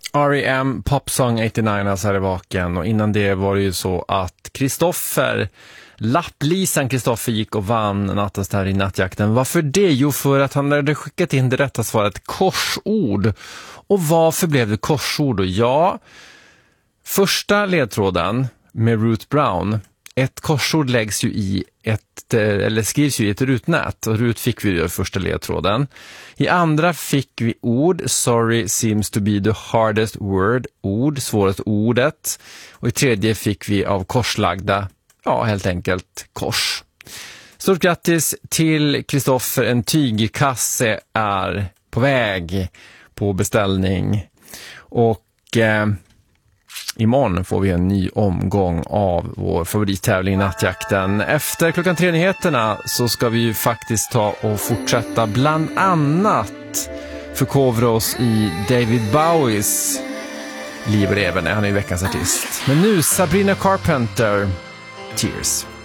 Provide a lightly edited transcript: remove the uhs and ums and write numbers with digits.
R.E.M. Popsong 89 alltså här i vaken, och innan det var det ju så att Lapplisan Kristoffer gick och vann nattens tävling i nattjakten. Varför det? Jo, för att han hade skickat in det rätta svaret, korsord. Och varför blev det korsord? Och ja, första ledtråden med Ruth Brown, ett korsord läggs ju i skrivs ju i ett rutnät, och Ruth fick vi ju första ledtråden. I andra fick vi ord, sorry seems to be the hardest word, ord, svåraste ordet. Och i tredje fick vi av korslagda, ja helt enkelt kors. Stort grattis till Kristoffer, en tygkasse är på väg på beställning, och imorgon får vi en ny omgång av vår favorittävling Nattjakten. Efter klockan 3-nyheterna så ska vi ju faktiskt ta och fortsätta bland annat förkovra oss i David Bowies liv och leverne. Han är ju veckans artist. Men nu Sabrina Carpenter, Tears.